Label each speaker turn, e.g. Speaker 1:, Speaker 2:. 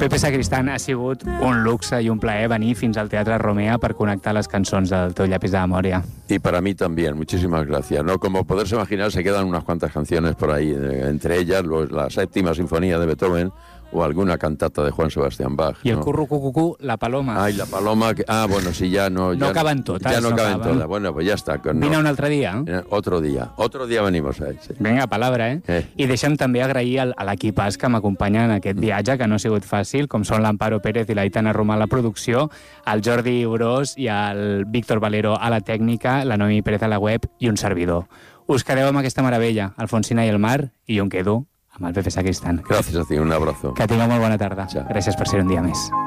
Speaker 1: Pepe Sacristán, ha sigut un luxe y un plaer venir fins al Teatre Romea per connectar les cançons del teu llapis de memòria.
Speaker 2: Y para mí también, muchísimas gracias. ¿No? Como poderse imaginar, se quedan unas cuantas canciones por ahí, entre ellas la séptima sinfonía de Beethoven o alguna cantata de Juan Sebastián Bach.
Speaker 1: I el
Speaker 2: ¿no?
Speaker 1: currucucucú, la paloma.
Speaker 2: Ay, la paloma... bueno, sí, ya no...
Speaker 1: No caben totes.
Speaker 2: Ya no caben
Speaker 1: caben.
Speaker 2: todas. Bueno, pues ya está.
Speaker 1: Vine un altre dia.
Speaker 2: Otro día venimos a ese.
Speaker 1: Vinga, palabra, I deixa'm també agrair a l'equipàs que m'acompanya en aquest viatge, que no ha sigut fàcil, com són l'Amparo Pérez i l'Aitana Romà a la producció, el Jordi Urós i el Víctor Valero a la tècnica, la Noemi Pérez a la web i un servidor. Us quedeu amb aquesta meravella, Alfonsina i el mar, i jo em quedo amb el Pepe Sacristán.
Speaker 2: Gracias a ti, un abrazo.
Speaker 1: Que tingueu molt bona tarda.
Speaker 2: Chao.
Speaker 1: Gràcies per ser un dia més.